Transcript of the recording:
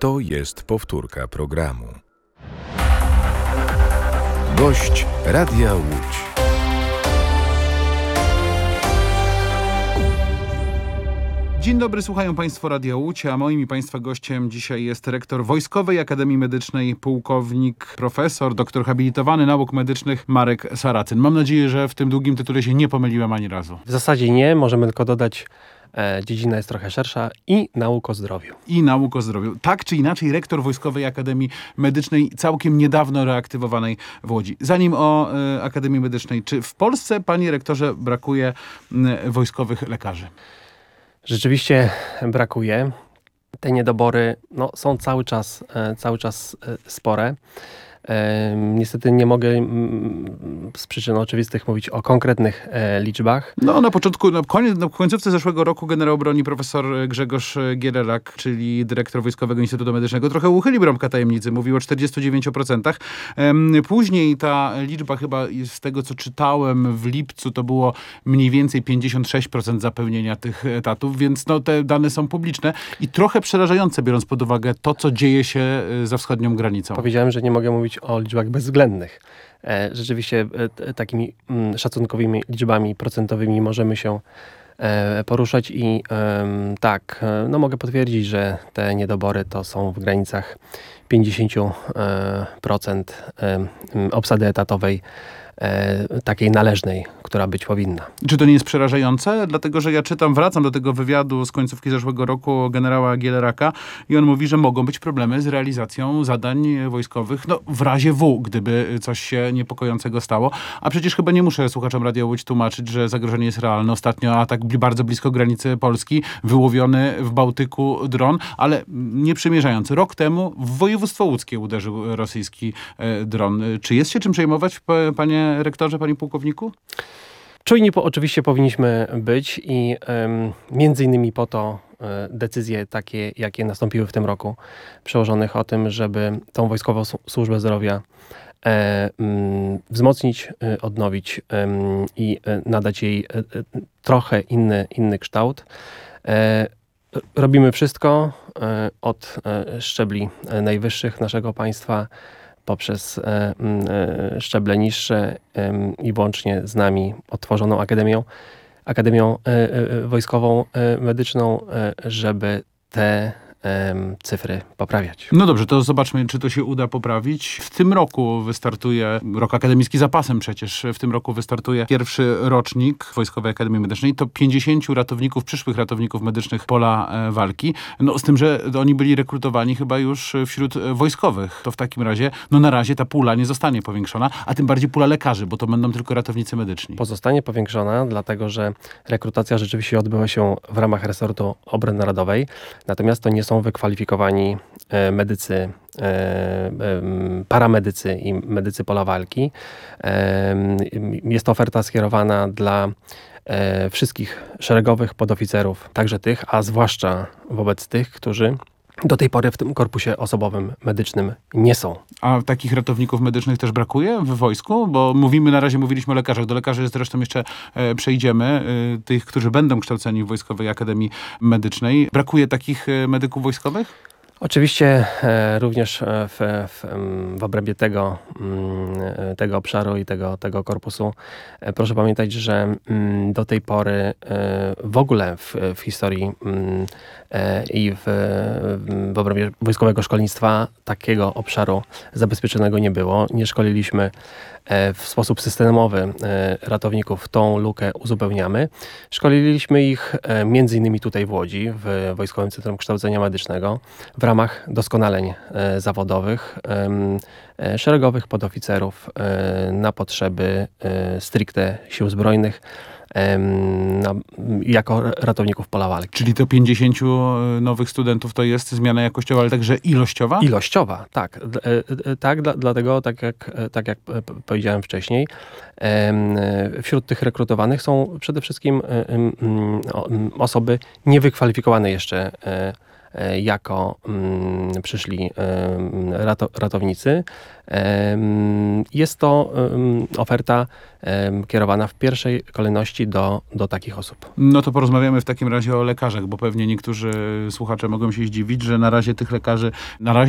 To jest powtórka programu. Gość Radia Łódź. Dzień dobry, słuchają Państwo Radia Łódź, a moim i Państwa gościem dzisiaj jest rektor Wojskowej Akademii Medycznej, pułkownik, profesor, doktor habilitowany nauk medycznych Marek Saracyn. Mam nadzieję, że w tym długim tytule się nie pomyliłem ani razu. W zasadzie nie, możemy tylko dodać, dziedzina jest trochę szersza i nauk o zdrowiu. I nauk o zdrowiu. Tak czy inaczej, rektor Wojskowej Akademii Medycznej, całkiem niedawno reaktywowanej w Łodzi. Zanim o Akademii Medycznej, czy w Polsce, panie rektorze, brakuje wojskowych lekarzy? Rzeczywiście brakuje. Te niedobory są cały czas spore. Niestety nie mogę z przyczyn oczywistych mówić o konkretnych liczbach. Na początku, na końcówce zeszłego roku generał broni profesor Grzegorz Gierelak, czyli dyrektor Wojskowego Instytutu Medycznego, trochę uchylił bramkę tajemnicy, mówił o 49%. Później ta liczba chyba z tego, co czytałem w lipcu, to było mniej więcej 56% zapełnienia tych etatów, więc te dane są publiczne i trochę przerażające, biorąc pod uwagę to, co dzieje się za wschodnią granicą. Powiedziałem, że nie mogę mówić o liczbach bezwzględnych. Rzeczywiście takimi szacunkowymi liczbami procentowymi możemy się poruszać i mogę potwierdzić, że te niedobory to są w granicach 50% obsady etatowej, takiej należnej, która być powinna. Czy to nie jest przerażające? Dlatego, że ja wracam do tego wywiadu z końcówki zeszłego roku generała Gierelaka i on mówi, że mogą być problemy z realizacją zadań wojskowych, w razie gdyby coś się niepokojącego stało. A przecież chyba nie muszę słuchaczom Radia Łódź tłumaczyć, że zagrożenie jest realne. Ostatnio atak bardzo blisko granicy Polski, wyłowiony w Bałtyku dron, ale nie przymierzający. Rok temu w województwo łódzkie uderzył rosyjski dron. Czy jest się czym przejmować, panie rektorze, panie pułkowniku? Czujni oczywiście powinniśmy być i między innymi po to decyzje takie, jakie nastąpiły w tym roku, przełożonych o tym, żeby tą Wojskową Służbę Zdrowia wzmocnić, odnowić i nadać jej trochę inny kształt. Robimy wszystko od szczebli najwyższych naszego państwa poprzez szczeble niższe i włącznie z nami otworzoną Akademią Wojskową Medyczną, żeby te cyfry poprawiać. No dobrze, to zobaczmy, czy to się uda poprawić. W tym roku wystartuje, rok akademicki zapasem przecież, w tym roku wystartuje pierwszy rocznik Wojskowej Akademii Medycznej. To 50 ratowników, przyszłych ratowników medycznych pola walki. Z tym, że oni byli rekrutowani chyba już wśród wojskowych. To w takim razie, na razie ta pula nie zostanie powiększona, a tym bardziej pula lekarzy, bo to będą tylko ratownicy medyczni. Pozostanie powiększona, dlatego że rekrutacja rzeczywiście odbyła się w ramach resortu obrony narodowej, natomiast to nie są wykwalifikowani medycy, paramedycy i medycy pola walki. Jest to oferta skierowana dla wszystkich szeregowych podoficerów, także tych, a zwłaszcza wobec tych, którzy do tej pory w tym korpusie osobowym medycznym nie są. A takich ratowników medycznych też brakuje w wojsku? Bo na razie mówiliśmy o lekarzach. Do lekarzy zresztą jeszcze przejdziemy. Tych, którzy będą kształceni w Wojskowej Akademii Medycznej. Brakuje takich medyków wojskowych? Oczywiście również w obrębie tego obszaru i tego korpusu proszę pamiętać, że do tej pory w ogóle w historii i w obrębie wojskowego szkolnictwa takiego obszaru zabezpieczonego nie było. Nie szkoliliśmy w sposób systemowy ratowników. Tą lukę uzupełniamy. Szkoliliśmy ich między innymi tutaj w Łodzi, w Wojskowym Centrum Kształcenia Medycznego, w ramach doskonaleń zawodowych szeregowych podoficerów na potrzeby stricte sił zbrojnych, jako ratowników pola walki. Czyli to 50 nowych studentów to jest zmiana jakościowa, ale także ilościowa? Ilościowa, tak. Dlatego, tak jak powiedziałem wcześniej, wśród tych rekrutowanych są przede wszystkim osoby niewykwalifikowane jeszcze jako przyszli ratownicy. Jest to oferta kierowana w pierwszej kolejności do takich osób. No to porozmawiamy w takim razie o lekarzach, bo pewnie niektórzy słuchacze mogą się zdziwić, że na razie tych lekarzy, na razie